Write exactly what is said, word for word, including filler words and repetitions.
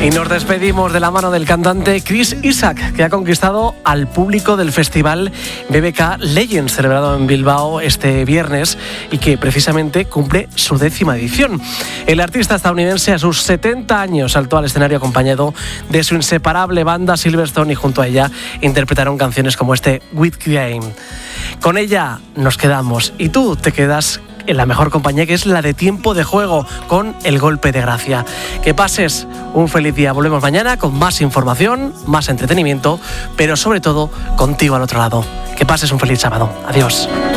Y nos despedimos de la mano del cantante Chris Isaak, que ha conquistado al público del festival B B K Legends, celebrado en Bilbao este viernes y que precisamente cumple su décima edición. El artista estadounidense a sus setenta años saltó al escenario acompañado de su inseparable banda Silverstone y junto a ella interpretaron canciones como este With Game. Con ella nos quedamos y tú te quedas en la mejor compañía, que es la de Tiempo de Juego, con El Golpe de Gracia. Que pases un feliz día. Volvemos mañana con más información, más entretenimiento, pero sobre todo contigo al otro lado. Que pases un feliz sábado. Adiós.